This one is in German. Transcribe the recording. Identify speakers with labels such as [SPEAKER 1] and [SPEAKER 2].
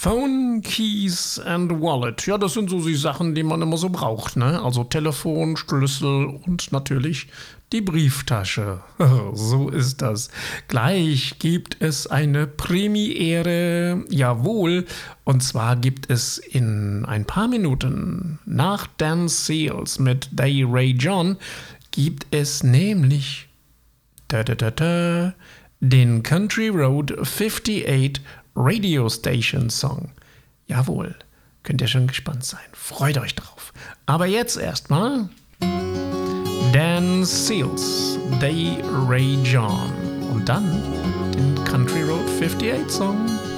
[SPEAKER 1] Phone, Keys and Wallet. Ja, das sind so die Sachen, die man immer so braucht, ne? Also Telefon, Schlüssel und natürlich die Brieftasche. So ist das. Gleich gibt es eine Premiere. Jawohl. Und zwar gibt es in ein paar Minuten nach Dan Seals mit Day Ray John gibt es nämlich den Country Road 58 Radio Station Song. Jawohl, könnt ihr schon gespannt sein. Freut euch drauf. Aber jetzt erstmal Dan Seals, Day Ray John und dann den Country Road 58 Song.